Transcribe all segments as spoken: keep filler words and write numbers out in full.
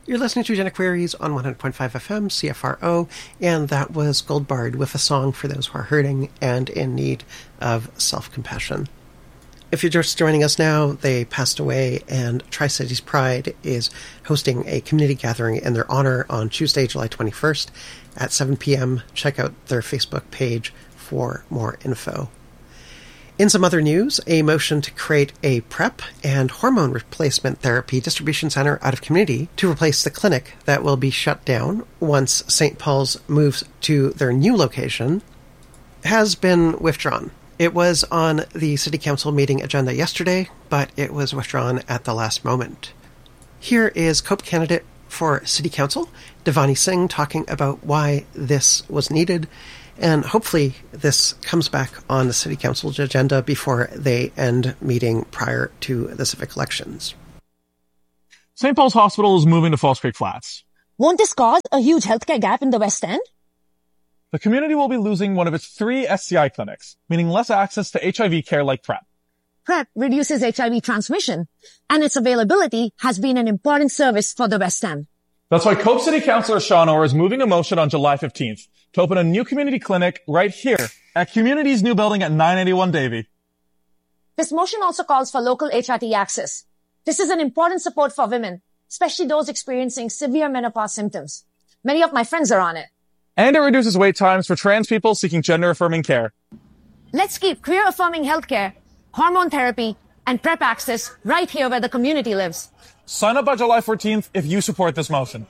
You're listening to Agenda Queries on one hundred point five F M, C F R O, and that was Goldbard with a song for those who are hurting and in need of self-compassion. If you're just joining us now, they passed away, and Tri-Cities Pride is hosting a community gathering in their honor on Tuesday, July twenty-first at seven p.m. Check out their Facebook page for more info. In some other news, a motion to create a PrEP and hormone replacement therapy distribution center out of community to replace the clinic that will be shut down once Saint Paul's moves to their new location has been withdrawn. It was on the City Council meeting agenda yesterday, but it was withdrawn at the last moment. Here is COPE candidate for City Council, Devani Singh, talking about why this was needed. And hopefully this comes back on the City Council's agenda before they end meeting prior to the civic elections. Saint Paul's Hospital is moving to Falls Creek Flats. Won't this cause a huge healthcare gap in the West End? The community will be losing one of its three S T I clinics, meaning less access to H I V care like PrEP. PrEP reduces H I V transmission, and its availability has been an important service for the West End. That's why COPE City Councillor Sean Orr is moving a motion on July fifteenth to open a new community clinic right here at Community's new building at nine eighty-one Davie. This motion also calls for local H R T access. This is an important support for women, especially those experiencing severe menopause symptoms. Many of my friends are on it. And it reduces wait times for trans people seeking gender-affirming care. Let's keep career-affirming healthcare, hormone therapy, and PrEP access right here where the community lives. Sign up by July fourteenth if you support this motion.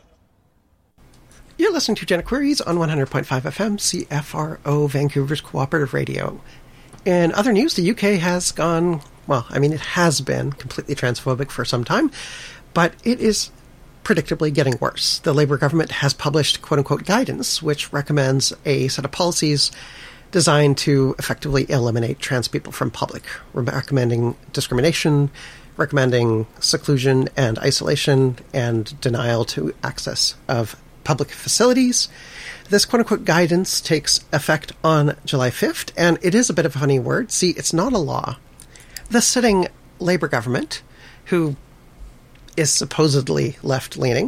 You're listening to Agenda Queries on one hundred point five F M, C F R O, Vancouver's Cooperative Radio. In other news, the U K has gone, well, I mean, it has been completely transphobic for some time, but it is predictably getting worse. The Labour government has published quote-unquote guidance, which recommends a set of policies designed to effectively eliminate trans people from public, recommending discrimination, recommending seclusion and isolation, and denial to access of public facilities. This quote-unquote guidance takes effect on July fifth, and it is a bit of a funny word. See, it's not a law. The sitting Labour government, who is supposedly left-leaning,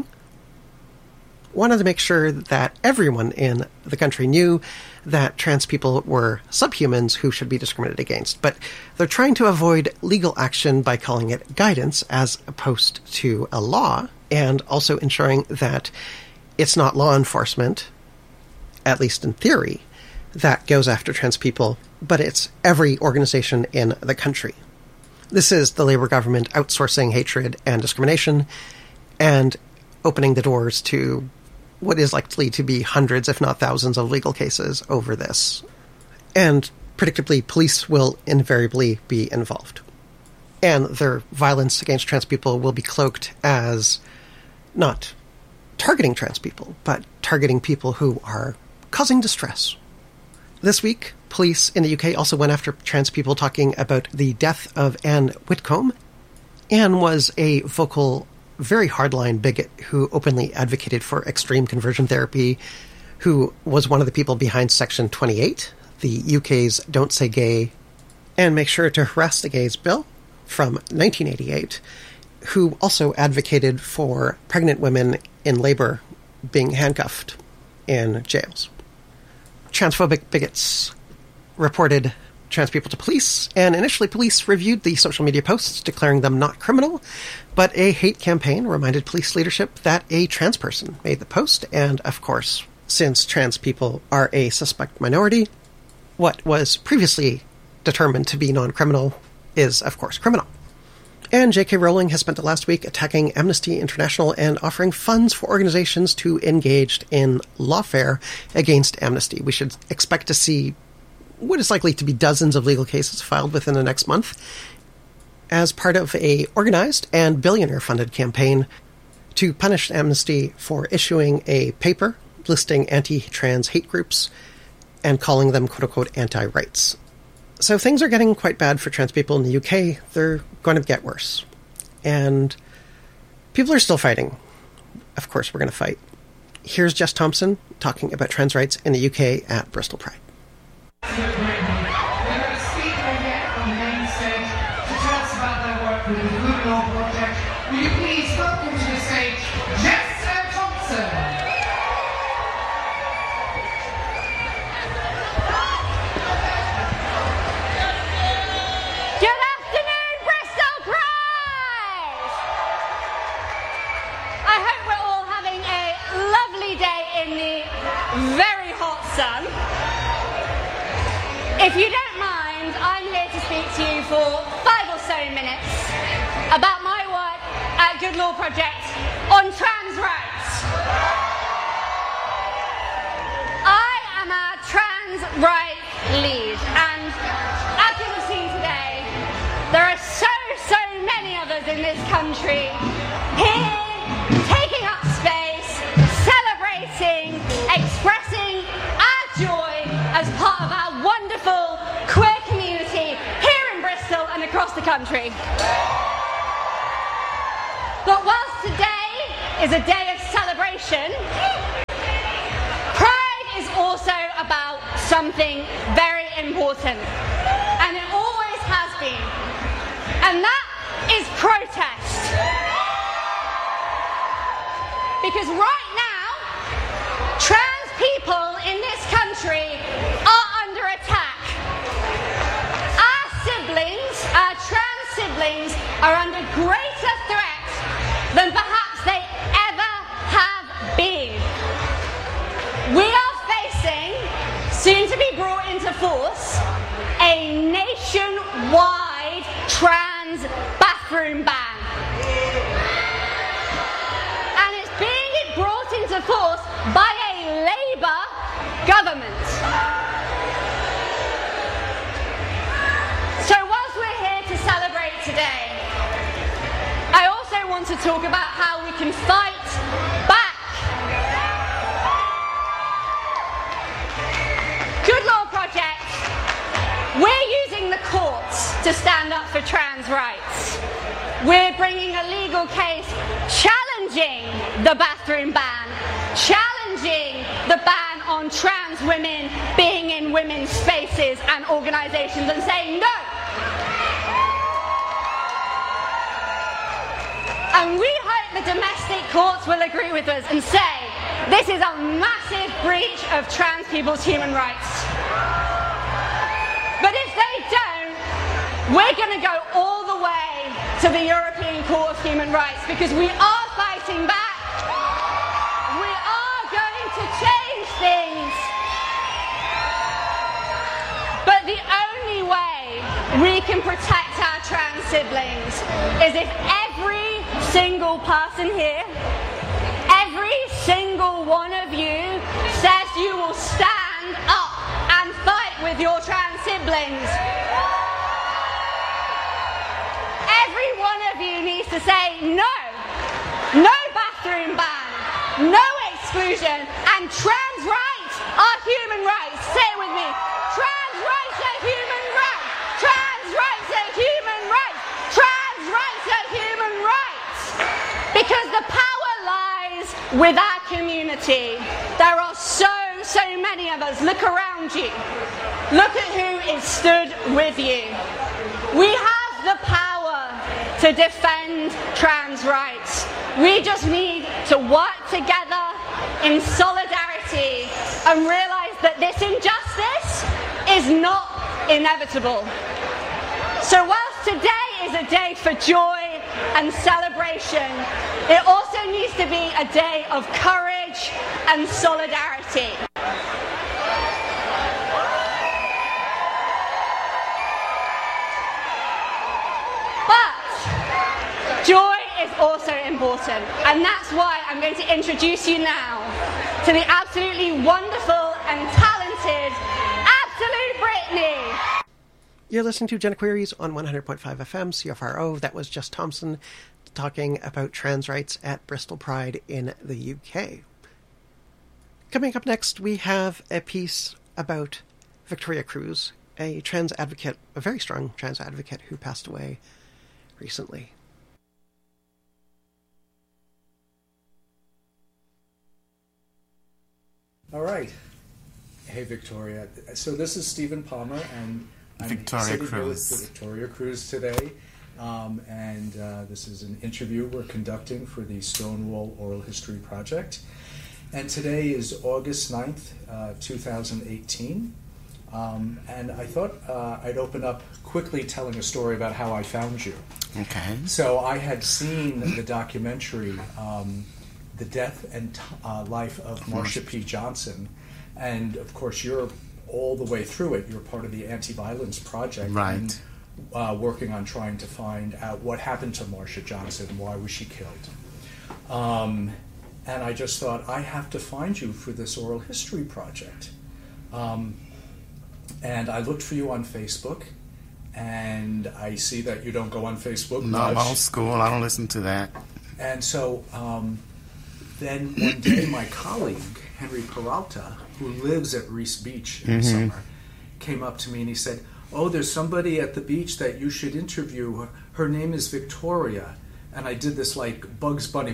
wanted to make sure that everyone in the country knew that trans people were subhumans who should be discriminated against. But they're trying to avoid legal action by calling it guidance as opposed to a law, and also ensuring that it's not law enforcement, at least in theory, that goes after trans people, but it's every organization in the country. This is the Labour government outsourcing hatred and discrimination and opening the doors to what is likely to be hundreds, if not thousands, of legal cases over this. And predictably, police will invariably be involved. And their violence against trans people will be cloaked as not targeting trans people, but targeting people who are causing distress. This week, police in the U K also went after trans people, talking about the death of Anne Whitcomb. Anne was a vocal, very hardline bigot who openly advocated for extreme conversion therapy, who was one of the people behind Section twenty-eight, the U K's Don't Say Gay and Make Sure to Harass the Gays bill from nineteen eighty-eight, who also advocated for pregnant women in labor being handcuffed in jails. Transphobic bigots reported trans people to police, and initially police reviewed the social media posts, declaring them not criminal, but a hate campaign reminded police leadership that a trans person made the post, and of course, since trans people are a suspect minority, what was previously determined to be non-criminal is, of course, criminal. And J K Rowling has spent the last week attacking Amnesty International and offering funds for organizations to engage in lawfare against Amnesty. We should expect to see what is likely to be dozens of legal cases filed within the next month as part of a organized and billionaire-funded campaign to punish Amnesty for issuing a paper listing anti-trans hate groups and calling them quote-unquote anti-rights. So things are getting quite bad for trans people in the U K. They're going to get worse. And people are still fighting. Of course, we're going to fight. Here's Jess Thompson talking about trans rights in the U K at Bristol Pride. We're going to speak again on the main stage to tell us about their work with the Good Law Project. Will you please welcome to the stage, Jess in the very hot sun. If you don't mind, I'm here to speak to you for five or so minutes about my work at Good Law Project on trans rights. I am a trans rights lead, and as you have seen today, there are so, so many of us in this country here taking up space, celebrating, expressing our joy as part of our wonderful queer community here in Bristol and across the country. But whilst today is a day of celebration, Pride is also about something very important, and it always has been, and that is protest. Because right now, trans people in this country are under attack. Our siblings, our trans siblings, are under greater threat than perhaps they ever have been. We are facing, soon to be brought into force, a nationwide trans bathroom ban. And it's being brought into force by a Labour government. So whilst we're here to celebrate today, I also want to talk about how we can fight back. Good Law Project, we're using the courts to stand up for trans rights. We're bringing a legal case challenging the bathroom ban, challenging the ban on trans women being in women's spaces and organisations, and saying no. And we hope the domestic courts will agree with us and say this is a massive breach of trans people's human rights. But if they don't, we're going to go all the way to the European Court of Human Rights, because we are fighting back. We are going to change things. But the only way we can protect our trans siblings is if every single person here, every single one of you says you will stand up and fight with your trans siblings. Every one of you needs to say no, no bathroom ban, no exclusion, and trans rights are human rights. Say it with me. Trans rights are human rights. Trans rights are human rights. Trans rights are human rights. Because the power lies with our community. There are so, so many of us. Look around you. Look at who is stood with you. We have the power to defend trans rights. We just need to work together in solidarity and realise that this injustice is not inevitable. So whilst today is a day for joy and celebration, it also needs to be a day of courage and solidarity. But joy is also important, and that's why I'm going to introduce you now to the absolutely wonderful and talented Absolute Britney. You're listening to Gennequeries on one hundred point five F M, C F R O. That was Jess Thompson talking about trans rights at Bristol Pride in the U K. Coming up next, we have a piece about Victoria Cruz, a trans advocate, a very strong trans advocate who passed away recently. All right. Hey, Victoria. So this is Stephen Palmer, and I'm Victoria sitting here with Cruz. Victoria Cruz today. Um, and uh, this is an interview we're conducting for the Stonewall Oral History Project. And today is August ninth, uh, two thousand eighteen. Um, and I thought uh, I'd open up quickly telling a story about how I found you. Okay. So I had seen the documentary um, the death and uh, life of Marsha P. Johnson. And, of course, you're all the way through it. You're part of the Anti-Violence Project. Right. And, uh, working on trying to find out what happened to Marsha Johnson, why was she killed. Um, and I just thought, I have to find you for this oral history project. Um, and I looked for you on Facebook, and I see that you don't go on Facebook No, much. I'm old school. I don't listen to that. And so um, then one day my colleague, Henry Peralta, who lives at Reese Beach in the summer, came up to me and he said, oh, there's somebody at the beach that you should interview. Her, her name is Victoria. And I did this like Bugs Bunny.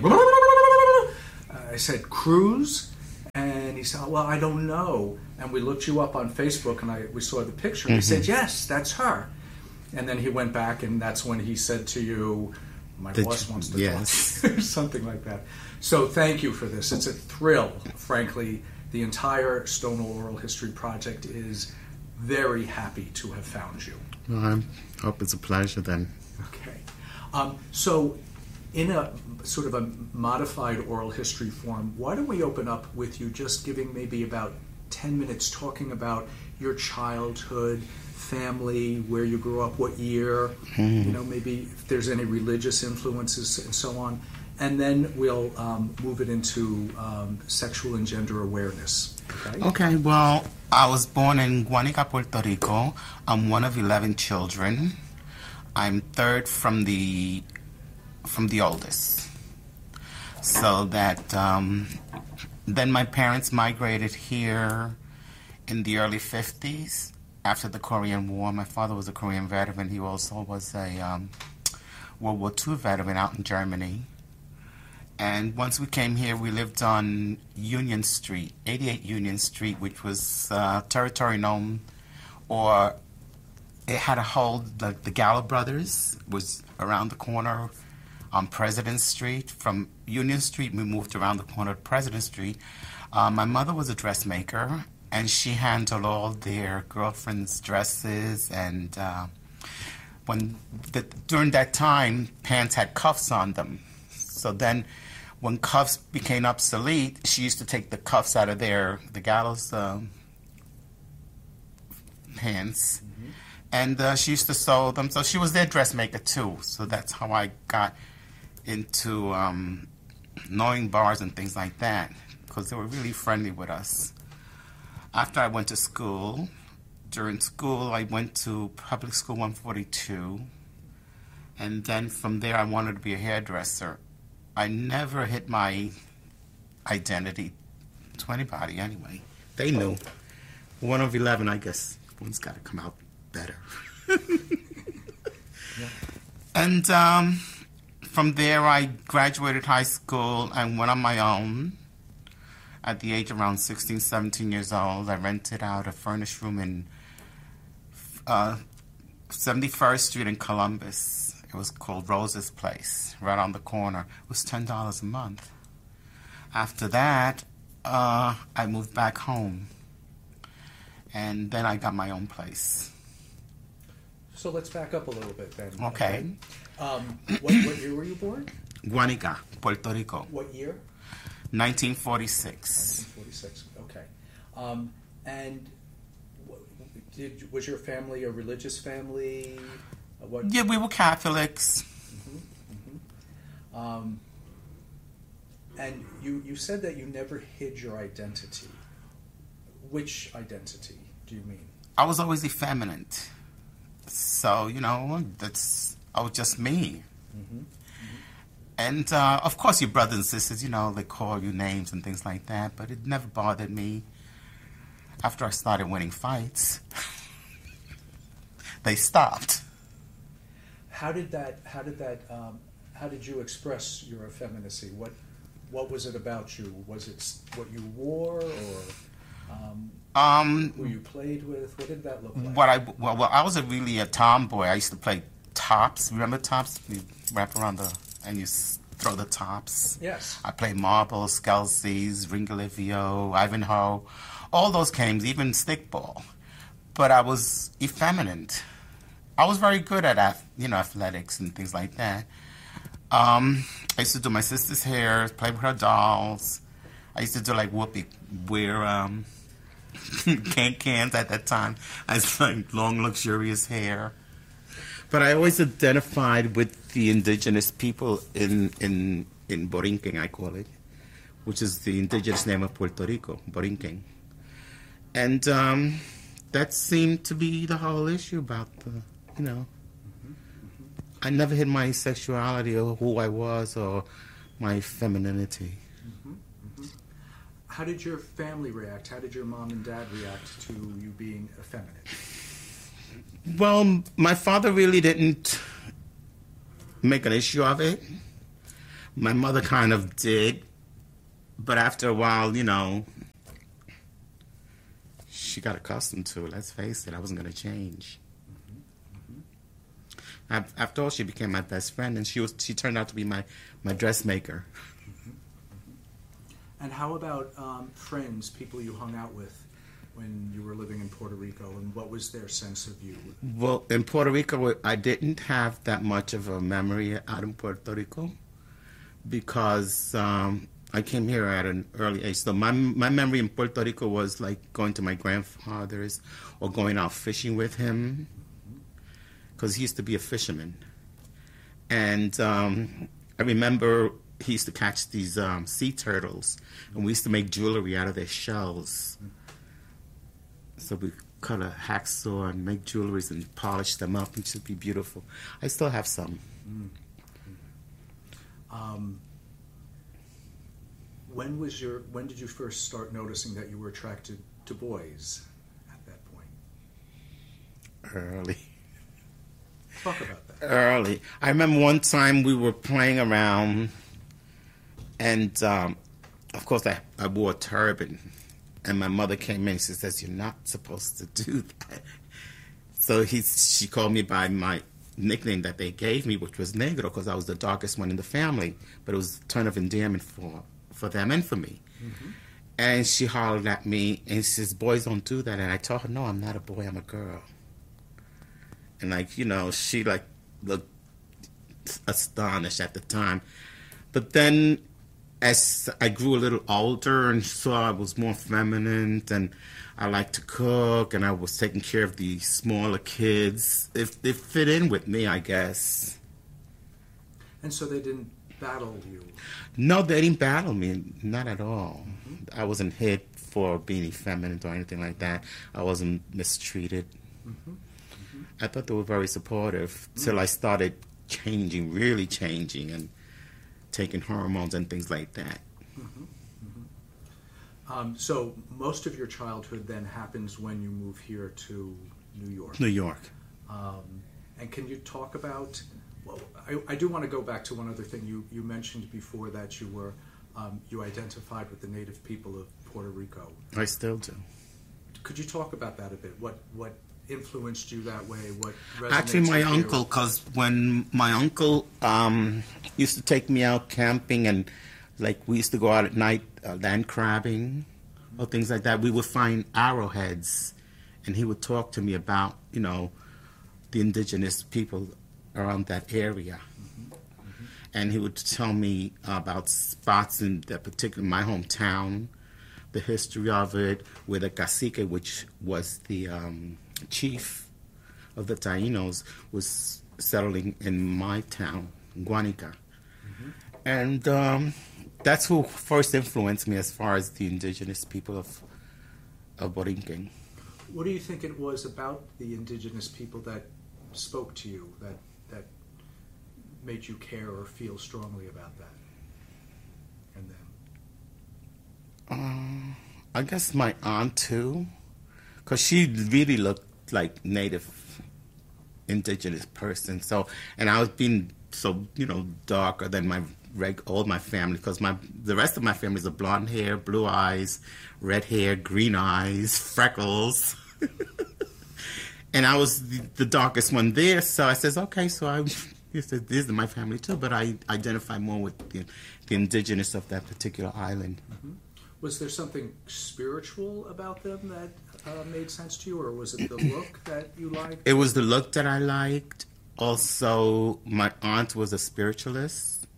I said, Cruz? And he said, oh, well, I don't know. And we looked you up on Facebook and I we saw the picture. And he said, yes, that's her. And then he went back and that's when he said to you, my Did boss you- wants to yes. talk to you, something like that. So thank you for this. It's a thrill, frankly. The entire Stonewall Oral History Project is very happy to have found you. Well, I hope it's a pleasure then. Okay. Um, so in a sort of a modified oral history form, why don't we open up with you just giving maybe about ten minutes talking about your childhood, family, where you grew up, what year, Mm. you know, maybe if there's any religious influences and so on. And then we'll um, move it into um, sexual and gender awareness. Okay? Okay, well, I was born in Guanica, Puerto Rico. I'm one of eleven children. I'm third from the from the oldest. So that um, then my parents migrated here in the early fifties after the Korean War. My father was a Korean veteran. He also was a um, World War Two veteran out in Germany. And once we came here, we lived on Union Street, eighty-eight Union Street, which was uh, territory known, or it had a hold, the, the Gallo Brothers was around the corner on President Street. From Union Street, we moved around the corner to President Street. Uh, my mother was a dressmaker, and she handled all their girlfriends' dresses. And uh, when the, during that time, pants had cuffs on them. So then, when cuffs became obsolete, she used to take the cuffs out of their the gallows um, pants, mm-hmm. and uh, she used to sew them. So she was their dressmaker too. So that's how I got into um, knowing bars and things like that, because they were really friendly with us. After I went to school, during school I went to Public School one forty-two, and then from there I wanted to be a hairdresser. I never hid my identity to anybody anyway. They knew. One of eleven, I guess. One's got to come out better. Yeah. And um, from there, I graduated high school and went on my own. At the age of around sixteen, seventeen years old, I rented out a furnished room in uh, seventy-first Street in Columbus. It was called Rose's Place, right on the corner. It was ten dollars a month. After that, uh, I moved back home. And then I got my own place. So let's back up a little bit then. Okay. Um, what, what year were you born? Guanica, Puerto Rico. What year? nineteen forty-six. nineteen forty-six. Okay. Um, and w- did was your family a religious family? Uh, What? Yeah, we were Catholics. Um, and you, you said that you never hid your identity. Which identity do you mean? I was always effeminate. So, you know, that's, I was just me. Mm-hmm. Mm-hmm. And, uh, of course, your brothers and sisters, you know, they call you names and things like that, but it never bothered me. After I started winning fights, they stopped. How did that, how did that, um, how did you express your effeminacy? What, what was it about you? Was it what you wore or... Um, Um, who you played with? What did that look like? What I well, well, I was a really a tomboy. I used to play tops. Remember tops? You wrap around the and you s- throw the tops. Yes. I played marbles, Skelsies, Ringolivio, Ivanhoe, all those games, even stickball. But I was effeminate. I was very good at ath- you know athletics and things like that. Um, I used to do my sister's hair, play with her dolls. I used to do like Whoopi, wear um, can cans at that time. I had like long, luxurious hair. But I always identified with the indigenous people in in in Borinquen, I call it, which is the indigenous name of Puerto Rico, Borinquen. And um, that seemed to be the whole issue about the, you know. Mm-hmm. Mm-hmm. I never hid my sexuality or who I was or my femininity. Mm-hmm. Mm-hmm. How did your family react? How did your mom and dad react to you being effeminate? Well, my father really didn't make an issue of it. My mother kind of did. But after a while, you know, she got accustomed to it. Let's face it, I wasn't going to change. Mm-hmm. Mm-hmm. After all, she became my best friend, and she was she turned out to be my, my dressmaker. Mm-hmm. Mm-hmm. And how about um, friends, people you hung out with when you were living in Puerto Rico, and what was their sense of you? Well, in Puerto Rico, I didn't have that much of a memory out in Puerto Rico because um, I came here at an early age. So my my memory in Puerto Rico was like going to my grandfather's or going out fishing with him because he used to be a fisherman. And um, I remember he used to catch these um, sea turtles, and we used to make jewelry out of their shells. So we cut a hacksaw and make jewelries and polish them up, and it should be beautiful. I still have some. Mm. Um, when was your? When did you first start noticing that you were attracted to boys? At that point, early. Talk about that. Early. I remember one time we were playing around, and um, of course I, I wore a turban. And my mother came in and she says, "You're not supposed to do that." So he, she called me by my nickname that they gave me, which was Negro, because I was the darkest one in the family. But it was a term of endearment for, for them and for me. Mm-hmm. And she hollered at me and she says, "Boys don't do that." And I told her, "No, I'm not a boy, I'm a girl." And like, you know, she like looked astonished at the time. But then as I grew a little older and saw I was more feminine and I liked to cook and I was taking care of the smaller kids, it, it fit in with me, I guess. And so they didn't battle you? No, they didn't battle me, not at all. Mm-hmm. I wasn't hit for being effeminate or anything like that. I wasn't mistreated. Mm-hmm. Mm-hmm. I thought they were very supportive mm-hmm. till I started changing, really changing, and taking hormones and things like that. Mm-hmm. Mm-hmm. Um, so most of your childhood then happens when you move here to New York. New York. Um, and can you talk about, well, I, I do want to go back to one other thing. You, you mentioned before that you were, um, you identified with the native people of Puerto Rico. I still do. Could you talk about that a bit? What, what influenced you that way? What resonates Actually, my with uncle, you? because when my uncle um, used to take me out camping and like we used to go out at night uh, land crabbing or things like that, we would find arrowheads and he would talk to me about, you know, the indigenous people around that area. Mm-hmm. Mm-hmm. And he would tell me about spots in that particular, my hometown, the history of it, where the cacique, which was the um, chief of the Tainos, was settling in my town, Guanica. Mm-hmm. And um, that's who first influenced me as far as the indigenous people of, of Borinquen. What do you think it was about the indigenous people that spoke to you, that that made you care or feel strongly about that and them? Um, I guess my aunt too, because she really looked like native, indigenous person. So, and I was being so, you know, darker than my reg, all my family, because my the rest of my family is a blonde hair, blue eyes, red hair, green eyes, freckles. And I was the, the darkest one there, so I says, okay, so I, this is my family too, but I identify more with the, the indigenous of that particular island. Mm-hmm. Was there something spiritual about them that uh, made sense to you, or was it the look that you liked? It was the look that I liked. Also, my aunt was a spiritualist,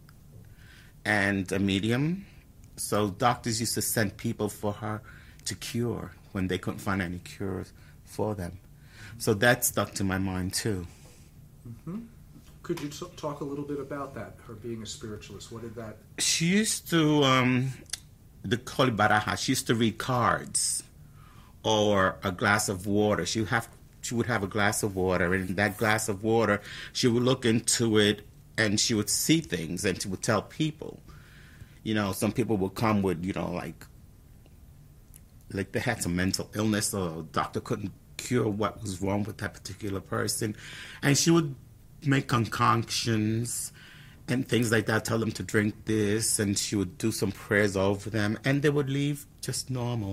and a medium. So doctors used to send people for her to cure when they couldn't find any cures for them. So that stuck to my mind too. Mm-hmm. Could you t- talk a little bit about that, her being a spiritualist? What did that... She used to, um, the call it baraja, she used to read cards or a glass of water. She would have, she would have a glass of water, and in that glass of water, she would look into it and she would see things, and she would tell people. You know, some people would come with, you know, like, like they had some mental illness, or a doctor couldn't cure what was wrong with that particular person. And she would make concoctions and things like that, tell them to drink this, and she would do some prayers over them, and they would leave just normal.